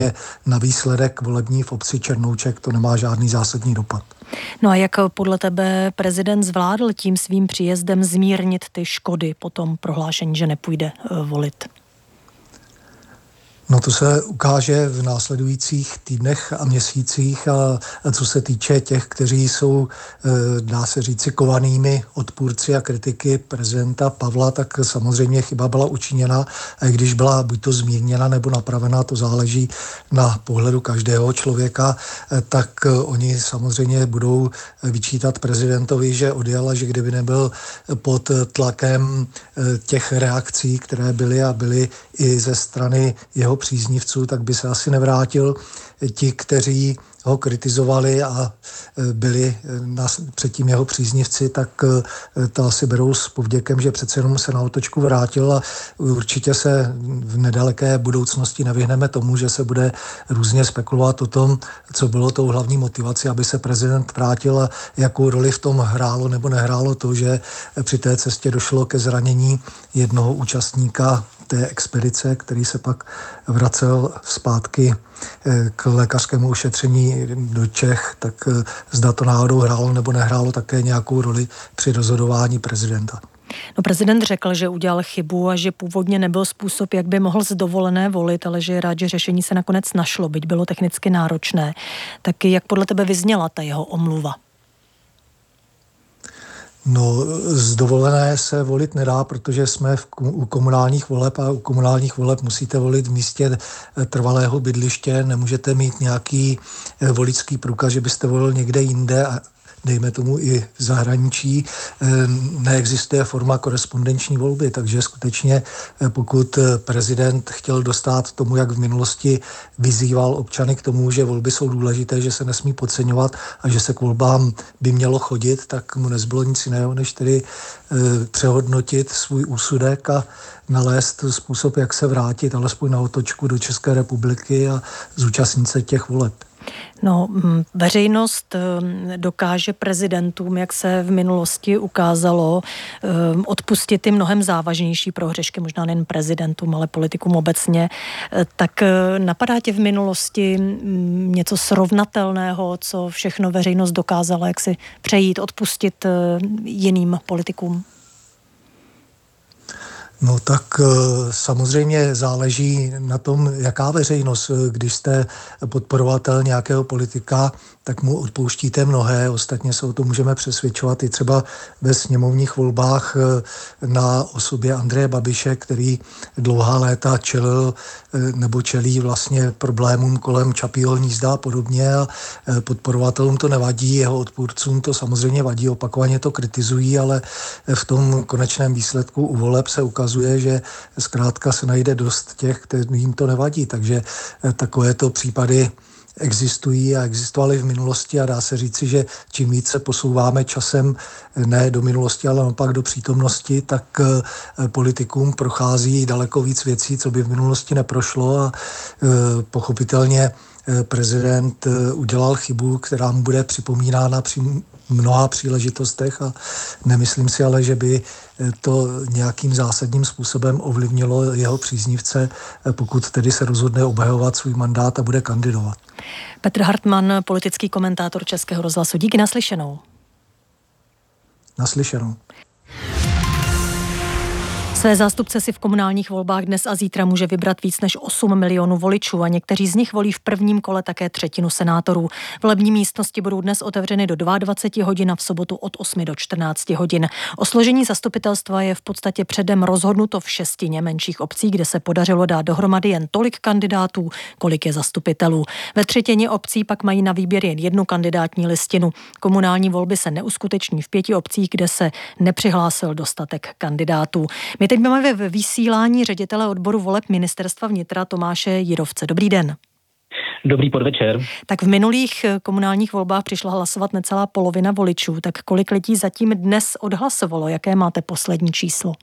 na výsledek volební v obci Černouček to nemá žádný zásadní dopad. No a jak podle tebe prezident zvládl tím svým příjezdem zmírnit ty škody po tom prohlášení, že nepůjde volit? No to se ukáže v následujících týdnech a měsících a co se týče těch, kteří jsou, dá se říci, kovanými odpůrci a kritiky prezidenta Pavla, tak samozřejmě chyba byla učiněna a i když byla buď to zmírněna nebo napravena, to záleží na pohledu každého člověka, tak oni samozřejmě budou vyčítat prezidentovi, že odjel a že kdyby nebyl pod tlakem těch reakcí, které byly i ze strany jeho příznivců, tak by se asi nevrátil. Ti, kteří ho kritizovali a byli předtím jeho příznivci, tak to asi berou s povděkem, že přece jenom se na otočku vrátil a určitě se v nedaleké budoucnosti nevyhneme tomu, že se bude různě spekulovat o tom, co bylo tou hlavní motivací, aby se prezident vrátil a jakou roli v tom hrálo nebo nehrálo to, že při té cestě došlo ke zranění jednoho účastníka té expedice, který se pak vracel zpátky k lékařskému ošetření do Čech, tak zda to náhodou hrálo nebo nehrálo také nějakou roli při rozhodování prezidenta. No, prezident řekl, že udělal chybu a že původně nebyl způsob, jak by mohl z dovolené volit, ale že je rád, že řešení se nakonec našlo, byť bylo technicky náročné. Tak jak podle tebe vyzněla ta jeho omluva? No, z dovolené se volit nedá, protože jsme u komunálních voleb a u komunálních voleb musíte volit v místě trvalého bydliště, nemůžete mít nějaký voličský průkaz, že byste volil někde jinde a dejme tomu i v zahraničí, neexistuje forma korespondenční volby, takže skutečně pokud prezident chtěl dostát tomu, jak v minulosti vyzýval občany k tomu, že volby jsou důležité, že se nesmí podceňovat a že se k volbám by mělo chodit, tak mu nezbylo nic jiného, než tedy přehodnotit svůj úsudek a nalézt způsob, jak se vrátit alespoň na otočku do České republiky a zúčastnit se těch voleb. No, veřejnost dokáže prezidentům, jak se v minulosti ukázalo, odpustit i mnohem závažnější prohřešky, možná nejen prezidentům, ale politikům obecně. Tak napadá tě v minulosti něco srovnatelného, co všechno veřejnost dokázala, jak si přejít, odpustit jiným politikům? No tak samozřejmě záleží na tom, jaká veřejnost. Když jste podporovatel nějakého politika, tak mu odpouštíte mnohé. Ostatně se o tom můžeme přesvědčovat i třeba ve sněmovních volbách na osobě Andreje Babiše, který dlouhá léta čelil nebo čelí vlastně problémům kolem Čapího hnízda a podobně a podporovatelům to nevadí, jeho odpůrcům to samozřejmě vadí, opakovaně to kritizují, ale v tom konečném výsledku u voleb se ukazuje, že zkrátka se najde dost těch, kterým to nevadí, takže takovéto případy existují a existovaly v minulosti a dá se říci, že čím více posouváme časem ne do minulosti, ale naopak do přítomnosti, tak politikům prochází daleko víc věcí, co by v minulosti neprošlo a pochopitelně prezident udělal chybu, která mu bude připomínána při mnoha příležitostech a nemyslím si ale, že by to nějakým zásadním způsobem ovlivnilo jeho příznivce, pokud tedy se rozhodne obhajovat svůj mandát a bude kandidovat. Petr Hartman, politický komentátor Českého rozhlasu. Díky, naslyšenou. Naslyšenou. Své zástupce si v komunálních volbách dnes a zítra může vybrat víc než 8 milionů voličů a někteří z nich volí v prvním kole také třetinu senátorů. Volební místnosti budou dnes otevřeny do 22 hodin a v sobotu od 8 do 14 hodin. O složení zastupitelstva je v podstatě předem rozhodnuto v 6 menších obcí, kde se podařilo dát dohromady jen tolik kandidátů, kolik je zastupitelů. Ve 1/3 obcí pak mají na výběr jen jednu kandidátní listinu. Komunální volby se neuskuteční v 5 obcích, kde se nepřihlásil dostatek kandidátů. My teď máme ve vysílání ředitele odboru voleb Ministerstva vnitra Tomáše Jirovce. Dobrý den. Dobrý podvečer. Tak v minulých komunálních volbách přišla hlasovat necelá polovina voličů. Tak kolik lidí zatím dnes odhlasovalo? Jaké máte poslední číslo?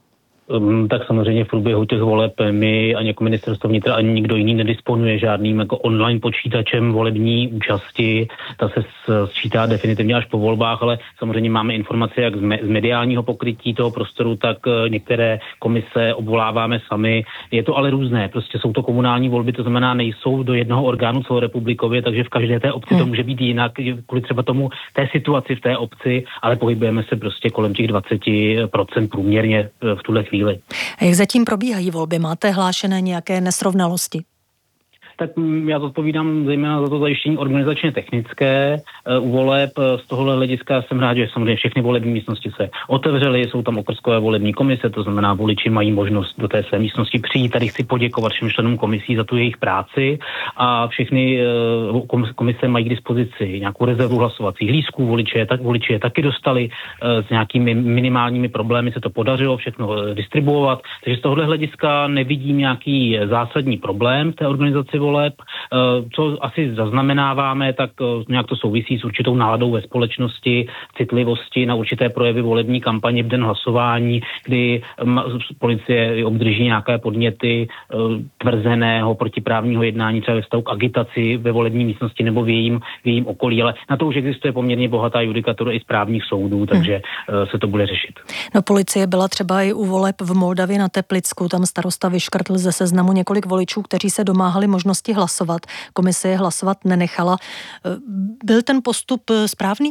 Tak samozřejmě v průběhu těch voleb my ani jako ministerstvo vnitra, ani nikdo jiný nedisponuje žádným jako online počítačem volební účasti. Ta se sčítá definitivně až po volbách, ale samozřejmě máme informace jak z mediálního pokrytí toho prostoru, tak některé komise obvoláváme sami. Je to ale různé, prostě jsou to komunální volby, to znamená nejsou do jednoho orgánu celorepublikově, takže v každé té obci to může být jinak, kvůli třeba tomu té situaci v té obci, ale pohybujeme se prostě kolem těch 20% průměrně v tuhle chvíli. A jak zatím probíhají volby? Máte hlášené nějaké nesrovnalosti? Tak já zodpovídám zejména za to zajištění organizačně technické u voleb. Z tohohle hlediska jsem rád, že samozřejmě všechny volební místnosti se otevřely, jsou tam okrskové volební komise, to znamená, voliči mají možnost do té své místnosti přijít. Tady chci poděkovat všem členům komisí za tu jejich práci a všechny komise mají k dispozici nějakou rezervu hlasovacích lístků, voliči je taky dostali, s nějakými minimálními problémy se to podařilo všechno distribuovat, takže z tohohle hlediska nevidím nějaký zásadní problém v té organizaci voleb. Co asi zaznamenáváme, tak nějak to souvisí s určitou náladou ve společnosti, citlivosti na určité projevy volební kampaně v den hlasování, kdy policie obdrží nějaké podněty tvrzeného protiprávního jednání třeba ve vztahu k agitaci ve volební místnosti nebo v jejím okolí, ale na to už existuje poměrně bohatá judikatura i správních soudů, takže se to bude řešit. No, policie byla třeba i u voleb v Moldavě na Teplicku, tam starosta vyškrtl ze seznamu několik voličů, kteří se domáhali možnosti hlasovat. Komise je hlasovat nenechala. Byl ten postup správný?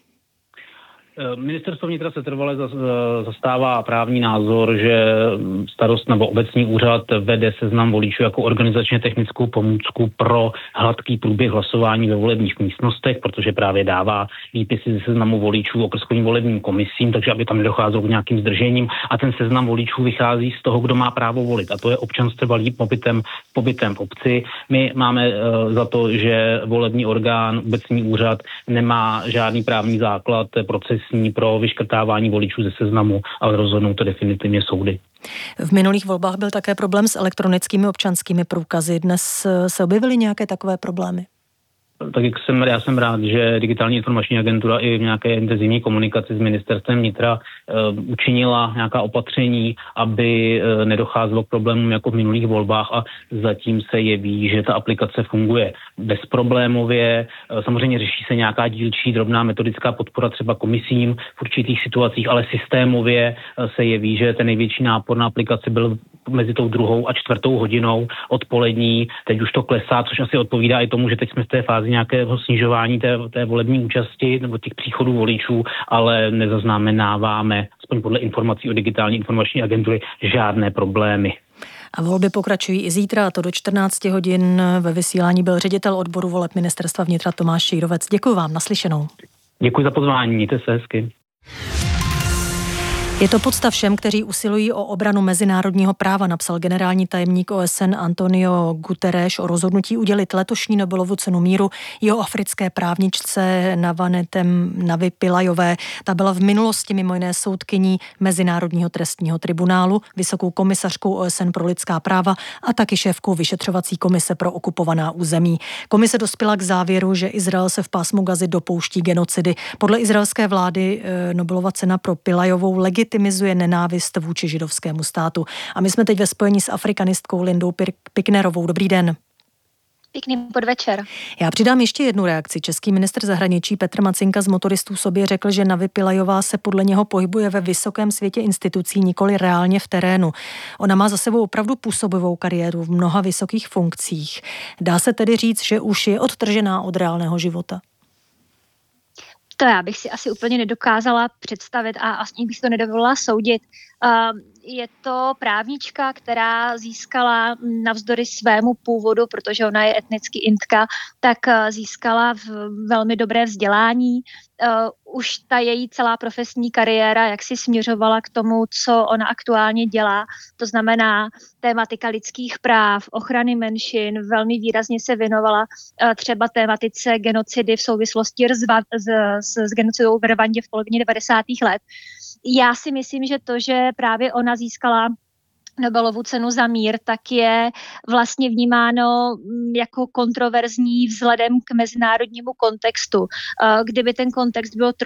Ministerstvo vnitra se trvale zastává právní názor, že starost nebo obecní úřad vede seznam voličů jako organizačně technickou pomůcku pro hladký průběh hlasování ve volebních místnostech, protože právě dává výpisy ze seznamu voličů okrskovým volebním komisím, takže aby tam nedocházelo k nějakým zdržením a ten seznam voličů vychází z toho, kdo má právo volit a to je občan s trvalým pobytem v obci. My máme za to, že volební orgán, obecní úřad nemá žádný právní základ procesní pro vyškrtávání voličů ze seznamu, ale rozhodnou to definitivně soudy. V minulých volbách byl také problém s elektronickými občanskými průkazy. Dnes se objevily nějaké takové problémy? Tak já jsem rád, že Digitální informační agentura i v nějaké intenzivní komunikaci s ministerstvem vnitra učinila nějaká opatření, aby nedocházelo k problémům jako v minulých volbách a zatím se jeví, že ta aplikace funguje bezproblémově. Samozřejmě řeší se nějaká dílčí drobná metodická podpora třeba komisím v určitých situacích, ale systémově se jeví, že ten největší nápor na aplikaci byl mezi tou 2. a 4. hodinou odpolední. Teď už to klesá, což asi odpovídá i tomu, že teď jsme v té fázi nějakého snižování té volební účasti nebo těch příchodů voličů, ale nezaznamenáváme, aspoň podle informací o Digitální informační agentury, žádné problémy. A volby pokračují i zítra, a to do 14 hodin. Ve vysílání byl ředitel odboru voleb ministerstva vnitra Tomáš Šírovec. Děkuji vám, naslyšenou. Děkuji za pozvání, mějte se hezky. Je to podsta všem, kteří usilují o obranu mezinárodního práva, napsal generální tajemník OSN Antonio Guterres o rozhodnutí udělit letošní Nobelovu cenu míru jihoafrické právničce Navanetem Navi Pillajové. Ta byla v minulosti mimo jiné soudkyní Mezinárodního trestního tribunálu, vysokou komisařkou OSN pro lidská práva a taky šéfkou vyšetřovací komise pro okupovaná území. Komise dospěla k závěru, že Izrael se v pásmu Gazy dopouští genocidy. Podle izraelské vlády Nobelova cena pro Pillajovou legitimizuje nenávist vůči židovskému státu. A my jsme teď ve spojení s afrikanistkou Lindou Piknerovou. Dobrý den. Pěkný podvečer. Já přidám ještě jednu reakci. Český ministr zahraničí Petr Macinka z Motoristů sobě řekl, že Navi Pillajová se podle něho pohybuje ve vysokém světě institucí, nikoli reálně v terénu. Ona má za sebou opravdu působivou kariéru v mnoha vysokých funkcích. Dá se tedy říct, že už je odtržená od reálného života? To já bych si asi úplně nedokázala představit a asi bych to nedovolila soudit. Je to právnička, která získala navzdory svému původu, protože ona je etnicky Indka, tak získala velmi dobré vzdělání. Už ta její celá profesní kariéra jak si směřovala k tomu, co ona aktuálně dělá. To znamená tématika lidských práv, ochrany menšin, velmi výrazně se věnovala třeba tématice genocidy v souvislosti s genocidou v Rwandě v polovině 90. let. Já si myslím, že to, že právě ona získala Nobelovu cenu za mír, tak je vlastně vnímáno jako kontroverzní vzhledem k mezinárodnímu kontextu. Kdyby ten kontext byl trošku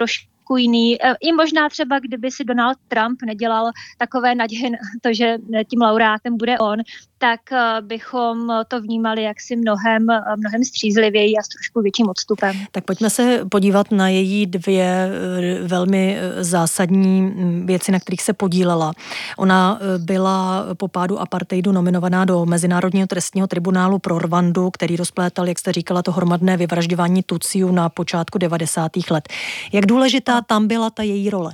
spokojný. I možná třeba, kdyby si Donald Trump nedělal takové naděje na to, že tím laureátem bude on, tak bychom to vnímali jaksi mnohem střízlivěji a s trošku větším odstupem. Tak pojďme se podívat na její dvě velmi zásadní věci, na kterých se podílela. Ona byla po pádu apartheidu nominovaná do Mezinárodního trestního tribunálu pro Rwandu, který rozplétal, jak jste říkala, to hromadné vyvražďování Tutsiů na počátku 90. let. Jak důležitá tam byla ta její role?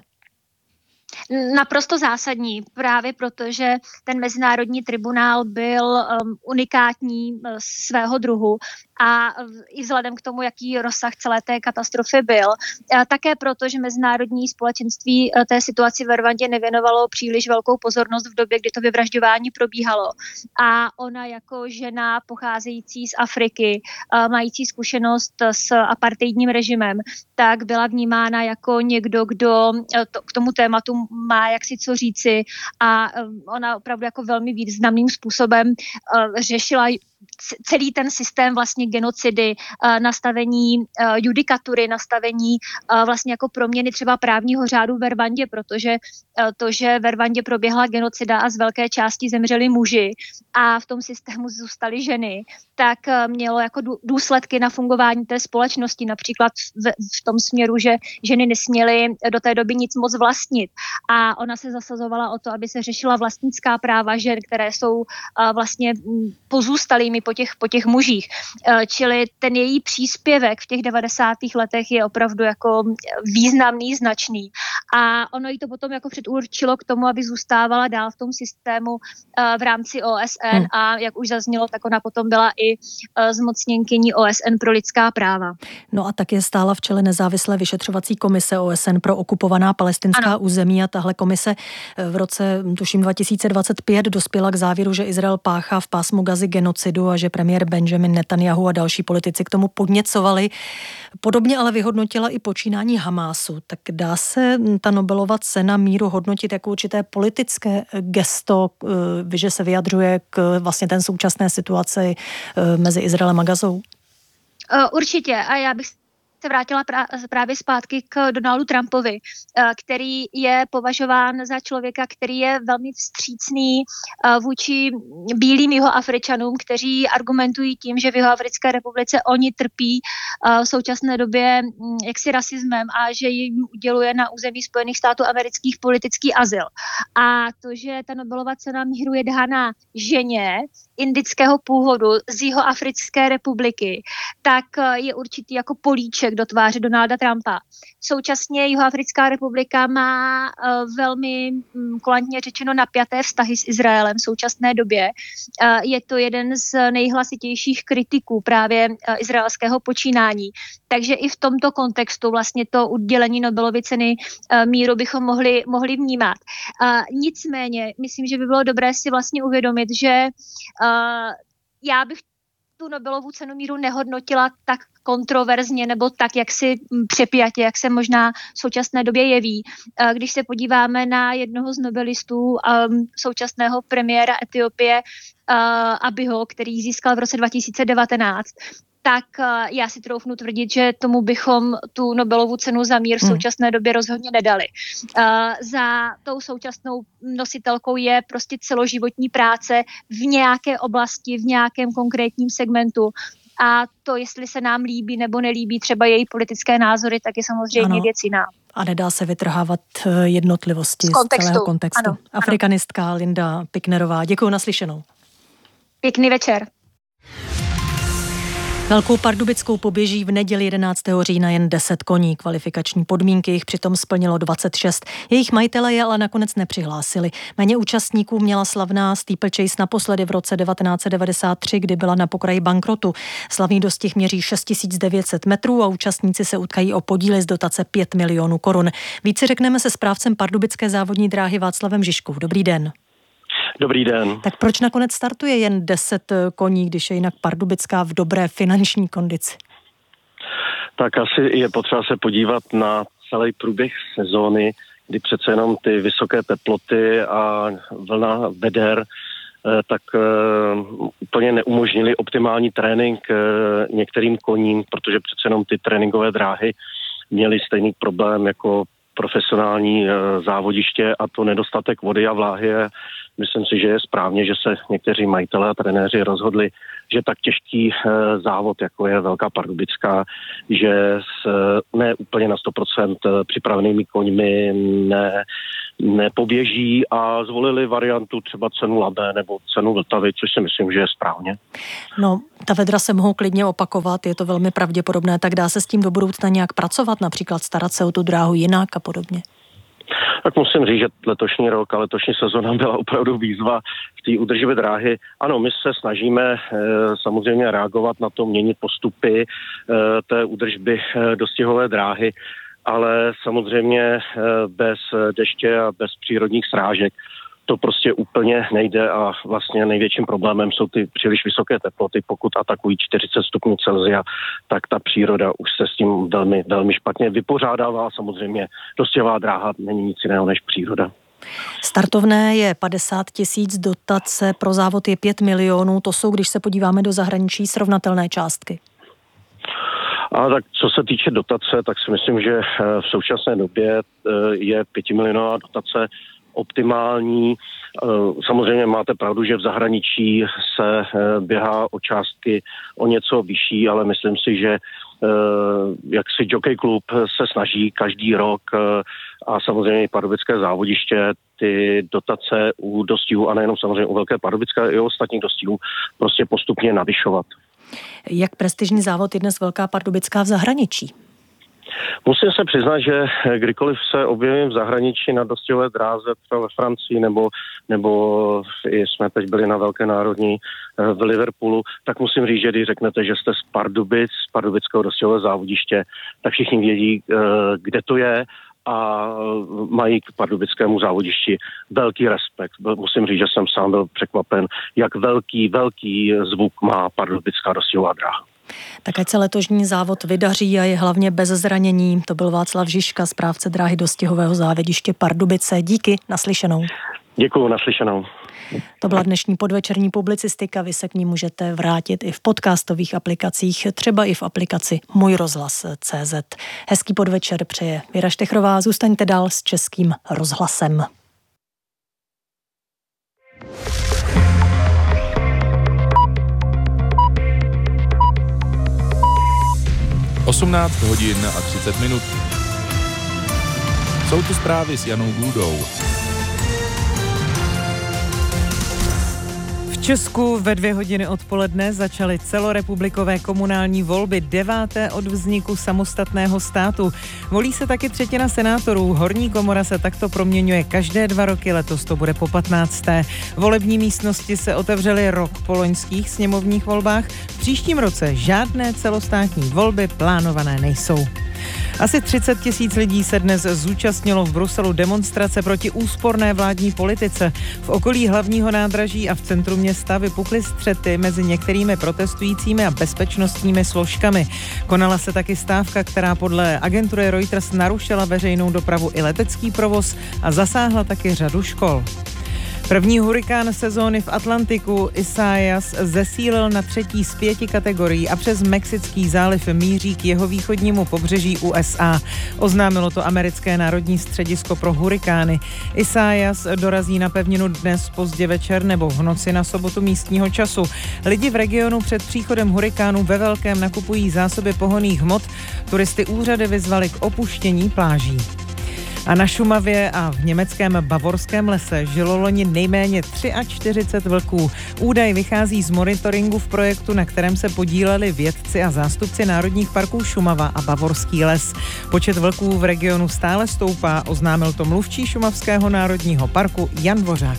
Naprosto zásadní, právě protože ten mezinárodní tribunál byl unikátní svého druhu a i vzhledem k tomu, jaký rozsah celé té katastrofy byl. Také proto, že mezinárodní společenství té situaci ve Rwandě nevěnovalo příliš velkou pozornost v době, kdy to vyvražďování probíhalo. A ona jako žena pocházející z Afriky, mající zkušenost s apartheidním režimem, tak byla vnímána jako někdo, kdo k tomu tématu má jaksi co říci a ona opravdu jako velmi významným způsobem řešila celý ten systém vlastně genocidy, nastavení judikatury, nastavení vlastně jako proměny třeba právního řádu ve Rwandě, protože to, že ve Rwandě proběhla genocida a z velké části zemřeli muži a v tom systému zůstaly ženy, tak mělo jako důsledky na fungování té společnosti, například v tom směru, že ženy nesměly do té doby nic moc vlastnit. A ona se zasazovala o to, aby se řešila vlastnická práva žen, které jsou vlastně pozůstalými po těch mužích. Čili ten její příspěvek v těch 90. letech je opravdu jako významný, značný. A ono jí to potom jako předurčilo k tomu, aby zůstávala dál v tom systému v rámci OSN a jak už zaznělo, tak ona potom byla i zmocněnkyní OSN pro lidská práva. No a také stála v čele nezávislé vyšetřovací komise OSN pro okupovaná palestinská území a tahle komise v roce, tuším 2025, dospěla k závěru, že Izrael páchá v pásmu Gazy genocidu a že premiér Benjamin Netanyahu a další politici k tomu podněcovali. Podobně ale vyhodnotila i počínání Hamásu. Tak dá se ta Nobelova cena míru hodnotit jako určité politické gesto, že se vyjadřuje k vlastně ten současné situaci mezi Izraelem a Gazou? Určitě. A já bych se vrátila právě zpátky k Donaldu Trumpovi, který je považován za člověka, který je velmi vstřícný vůči bílým Jihoafričanům, kteří argumentují tím, že v Jihoafrické republice oni trpí v současné době jaksi rasismem a že jim uděluje na území Spojených států amerických politický azyl. A to, že ta Nobelova cena míru je dána ženě indického původu z Jihoafrické republiky, tak je určitý jako políček do tváře Donalda Trumpa. Současně Jihoafrická republika má velmi kulantně řečeno napjaté vztahy s Izraelem v současné době. Je to jeden z nejhlasitějších kritiků právě izraelského počínání. Takže i v tomto kontextu vlastně to udělení Nobelovy ceny míru bychom mohli vnímat. Nicméně, myslím, že by bylo dobré si vlastně uvědomit, že já bych tu Nobelovu cenu míru nehodnotila tak kontroverzně nebo tak, jak si přepjatě, jak se možná v současné době jeví. Když se podíváme na jednoho z nobelistů, současného premiéra Etiopie Abiho, který získal v roce 2019, tak já si troufnu tvrdit, že tomu bychom tu Nobelovu cenu za mír v současné době rozhodně nedali. Za tou současnou nositelkou je prostě celoživotní práce v nějaké oblasti, v nějakém konkrétním segmentu. A to, jestli se nám líbí nebo nelíbí třeba její politické názory, tak je samozřejmě věc jiná. A nedá se vytrhávat jednotlivosti z celého kontextu. Ano, Afrikanistka Linda Picknerová. Děkuji, naslyšenou. Pěkný večer. Velkou Pardubickou poběží v neděli 11. října jen 10 koní. Kvalifikační podmínky jich přitom splnilo 26. Jejich majitelé je ale nakonec nepřihlásili. Méně účastníků měla slavná Steeplechase naposledy v roce 1993, kdy byla na pokraji bankrotu. Slavný dostih měří 6900 metrů a účastníci se utkají o podíly z dotace 5 milionů korun. Více řekneme se správcem Pardubické závodní dráhy Václavem Žižkou. Dobrý den. Dobrý den. Tak proč nakonec startuje jen 10 koní, když je jinak Pardubická v dobré finanční kondici? Tak asi je potřeba se podívat na celý průběh sezóny, kdy přece jenom ty vysoké teploty a vlna veder tak úplně neumožnili optimální trénink některým koním, protože přece jenom ty tréninkové dráhy měli stejný problém jako profesionální závodiště, a to nedostatek vody a vláhy. Myslím si, že je správně, že se někteří majitelé a trenéři rozhodli, že tak těžký závod, jako je Velká Pardubická, že s ne úplně na 100% připravenými koňmi nepoběží a zvolili variantu třeba cenu Labe nebo cenu Vltavy, což si myslím, že je správně. No, ta vedra se mohou klidně opakovat, je to velmi pravděpodobné, tak dá se s tím do budoucna nějak pracovat, například starat se o tu dráhu jinak a podobně? Tak musím říct, že letošní rok a letošní sezona byla opravdu výzva v té údržbě dráhy. Ano, my se snažíme samozřejmě reagovat na to, měnit postupy té údržby dostihové dráhy, ale samozřejmě bez deště a bez přírodních srážek to prostě úplně nejde a vlastně největším problémem jsou ty příliš vysoké teploty. Pokud atakují 40 stupňů Celsia, tak ta příroda už se s tím velmi, velmi špatně vypořádává. Samozřejmě dostěhová dráha není nic jiného než příroda. Startovné je 50 000, dotace pro závod je 5 milionů. To jsou, když se podíváme do zahraničí, srovnatelné částky. A tak co se týče dotace, tak si myslím, že v současné době je 5 milionová dotace optimální. Samozřejmě máte pravdu, že v zahraničí se běhá o částky o něco vyšší, ale myslím si, že jak si Jockey Club se snaží každý rok a samozřejmě i pardubické závodiště ty dotace u dostihů, a nejenom samozřejmě u Velké Pardubické, i u ostatních dostihů prostě postupně navyšovat. Jak prestižní závod je dnes Velká Pardubická v zahraničí? Musím se přiznat, že kdykoliv se objevím v zahraničí na dostihové dráze, třeba ve Francii, nebo i jsme teď byli na Velké národní v Liverpoolu, tak musím říct, že když řeknete, že jste z Pardubic, z pardubického dostihové závodiště, tak všichni vědí, kde to je a mají k pardubickému závodišti velký respekt. Musím říct, že jsem sám byl překvapen, jak velký zvuk má pardubická dostihová dráha. Tak ať se letošní závod vydaří a je hlavně bez zranění. To byl Václav Žižka, správce dráhy dostihového závodiště Pardubice. Díky, naslyšenou. Děkuju, naslyšenou. To byla dnešní podvečerní publicistika. Vy se k ní můžete vrátit i v podcastových aplikacích, třeba i v aplikaci Můj rozhlas.cz. Hezký podvečer přeje Věra Štechrová. Zůstaňte dál s Českým rozhlasem. (18:30) Jsou tu zprávy s Janou Gůdou. V Česku ve 2:00 odpoledne začaly celorepublikové komunální volby, 9. od vzniku samostatného státu. Volí se taky 1/3 senátorů. Horní komora se takto proměňuje každé 2 roky, letos to bude po 15. Volební místnosti se otevřely rok po loňských sněmovních volbách. V příštím roce žádné celostátní volby plánované nejsou. Asi 30 000 lidí se dnes zúčastnilo v Bruselu demonstrace proti úsporné vládní politice. V okolí hlavního nádraží a v centru města vypukly střety mezi některými protestujícími a bezpečnostními složkami. Konala se taky stávka, která podle agentury Reuters narušila veřejnou dopravu i letecký provoz a zasáhla taky řadu škol. První hurikán sezóny v Atlantiku Isaias zesílil na 3. z 5 kategorií a přes Mexický záliv míří k jihovýchodnímu pobřeží USA. Oznámilo to americké národní středisko pro hurikány. Isaias dorazí na pevninu dnes pozdě večer nebo v noci na sobotu místního času. Lidi v regionu před příchodem hurikánu ve velkém nakupují zásoby pohonných hmot. Turisty úřady vyzvaly k opuštění pláží. A na Šumavě a v německém Bavorském lese žilo loni nejméně 43 vlků. Údaj vychází z monitoringu v projektu, na kterém se podíleli vědci a zástupci národních parků Šumava a Bavorský les. Počet vlků v regionu stále stoupá, oznámil to mluvčí Šumavského národního parku Jan Dvořák.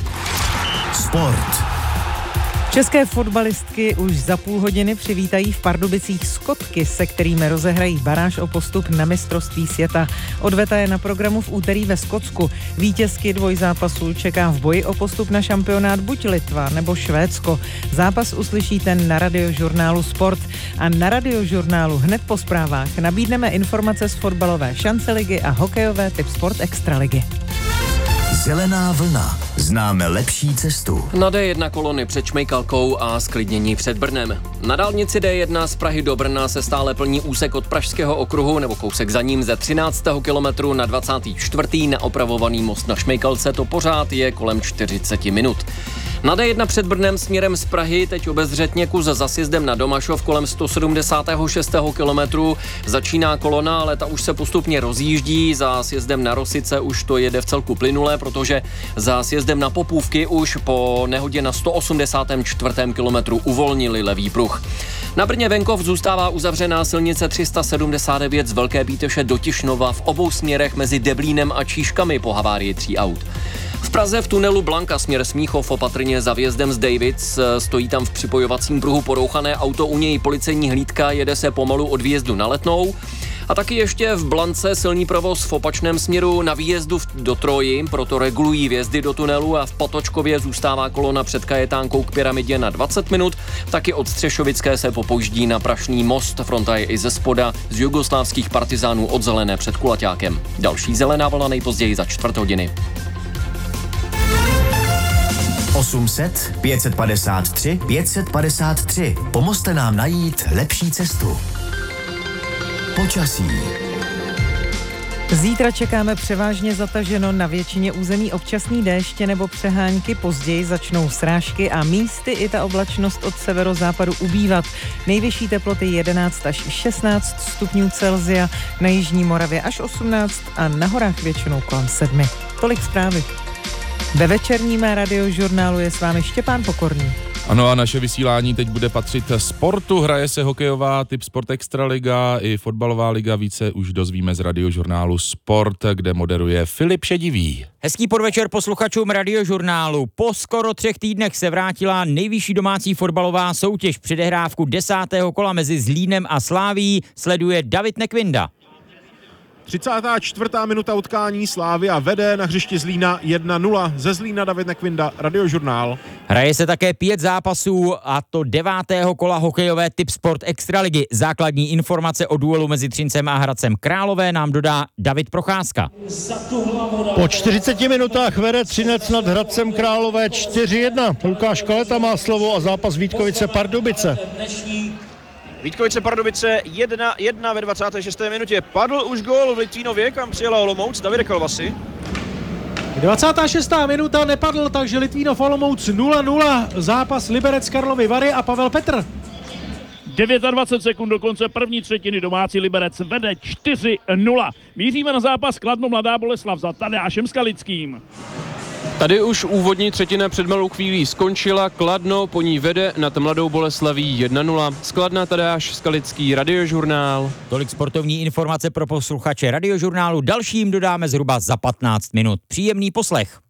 Sport. České fotbalistky už za půl hodiny přivítají v Pardubicích Skotky, se kterými rozehrají baráž o postup na mistrovství světa. Odveta je na programu v úterý ve Skotsku. Vítězky dvojzápasů čeká v boji o postup na šampionát buď Litva nebo Švédsko. Zápas uslyšíte na Radiožurnálu Sport. A na Radiožurnálu hned po zprávách nabídneme informace z fotbalové šance ligy a hokejové Tip Sport Extraligy. Zelená vlna. Známe lepší cestu. Na D1 kolony před Šmejkalkou a zklidnění před Brnem. Na dálnici D1 z Prahy do Brna se stále plní úsek od Pražského okruhu nebo kousek za ním ze 13. kilometru na 24. na opravovaný most na Šmejkalce to pořád je kolem 40 minut. Na D1 před Brnem směrem z Prahy teď obezřetně kus za sjezdem na Domašov kolem 176. kilometru začíná kolona, ale ta už se postupně rozjíždí. Za sjezdem na Rosice už to jede v celku plynule, protože za sjezdem na Popůvky už po nehodě na 184. kilometru uvolnili levý pruh. Na Brně venkov zůstává uzavřená silnice 379 z Velké Bíteše do Tišnova v obou směrech mezi Deblínem a Číškami po havárii 3 aut. V Praze v tunelu Blanka směr Smíchov opatrně za vjezdem z Davids stojí tam v připojovacím pruhu porouchané auto, u něj policejní hlídka, jede se pomalu od výjezdu na Letnou. A taky ještě v Blance silný provoz v opačném směru na výjezdu do Troji, proto regulují vjezdy do tunelu a v Potočkově zůstává kolona před Kajetánkou k pyramidě na 20 minut. Taky od Střešovické se popouždí na Prašný most, fronta je i ze spoda z jugoslávských partizánů od Zelené před Kulaťákem. Další zelená vlna nejpozději za 4 hodiny. 800 553 553. Pomozte nám najít lepší cestu. Počasí. Zítra čekáme převážně zataženo, na většině území občasný déště nebo přehánky, později začnou srážky a místy i ta oblačnost od severozápadu ubývat. Nejvyšší teploty 11 až 16 stupňů Celsia, na jižní Moravě až 18 a na horách většinou kolem 7. Tolik zprávy. Ve večerním radiožurnálu je s vámi Štěpán Pokorný. Ano a naše vysílání teď bude patřit sportu. Hraje se hokejová, typ Sport Extraliga i fotbalová liga. Více už dozvíme z radiožurnálu Sport, kde moderuje Filip Šedivý. Hezký podvečer posluchačům radiožurnálu. Po skoro 3 týdnech se vrátila nejvyšší domácí fotbalová soutěž. Předehrávku 10. kola mezi Zlínem a Slávií sleduje David Nekvinda. 34. minuta utkání, Slavia vede na hřišti Zlína 1-0. Ze Zlína David Nekvinda, radiožurnál. Hraje se také 5 zápasů a to 9. kola hokejové typ Sport Extraligy. Základní informace o duelu mezi Třincem a Hradcem Králové nám dodá David Procházka. Po 40 minutách vede Třinec nad Hradcem Králové 4-1. Lukáš Kaleta má slovo a zápas Vítkovice Pardubice. Vítkovice Pardubice 1-1 ve 26. minutě. Padl už gól v Litvínově, kam přijela Olomouc. Davide Kalvasi. 26. minuta nepadl, takže Litvínov Olomouc 0-0. Zápas Liberec Karlovy Vary a Pavel Petr. 29 sekund do konce první třetiny, domácí Liberec vede 4-0. Míříme na zápas Kladno Mladá Boleslav za Tadeášem Skalickým. Tady už úvodní třetina před malou chvílí skončila. Kladno po ní vede nad Mladou Boleslaví 1-0. Z Kladna Tadeáš Skalický, radiožurnál. Tolik sportovní informace pro posluchače radiožurnálu. Dalším dodáme zhruba za 15 minut. Příjemný poslech.